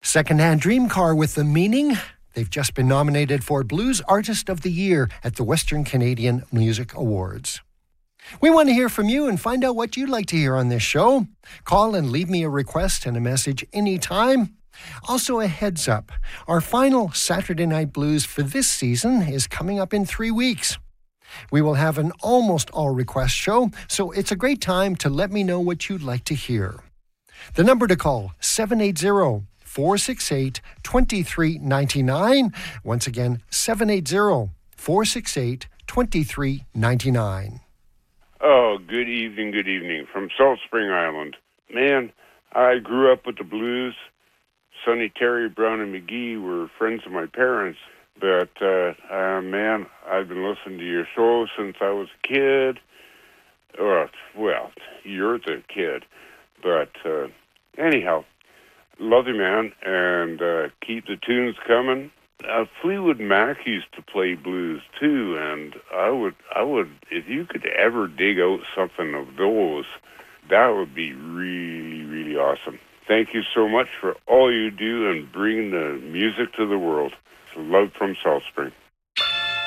Secondhand Dream Car with The Meaning. They've just been nominated for Blues Artist of the Year at the Western Canadian Music Awards. We want to hear from you and find out what you'd like to hear on this show. Call and leave me a request and a message anytime. Also, a heads up, our final Saturday Night Blues for this season is coming up in 3 weeks. We will have an almost all request show, so it's a great time to let me know what you'd like to hear. The number to call, 780-468-2399. Once again, 780-468-2399. Oh, good evening from Salt Spring Island. Man, I grew up with the blues. Sonny Terry, Brown, and McGee were friends of my parents. But, man, I've been listening to your show since I was a kid. Well, you're the kid. But, anyhow, love you, man, and keep the tunes coming. Fleetwood Mac used to play blues too, and I would, if you could ever dig out something of those, that would be really, really awesome. Thank you so much for all you do and bring the music to the world. Love from Salt Spring.